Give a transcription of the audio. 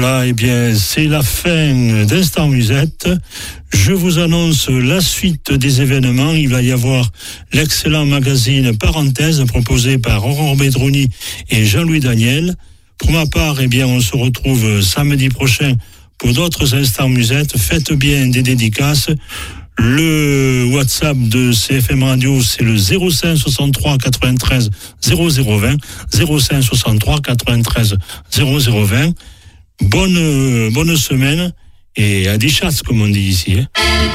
Voilà, eh bien, c'est la fin d'Instant Musette. Je vous annonce la suite des événements. Il va y avoir l'excellent magazine Parenthèse proposé par Aurore Bedrouni et Jean-Louis Daniel. Pour ma part, eh bien, on se retrouve samedi prochain pour d'autres Instants Musette. Faites bien des dédicaces. Le WhatsApp de CFM Radio, c'est le 05 63 93 0020. 05 63 93 0020. Bonne semaine et à des chasses, comme on dit ici.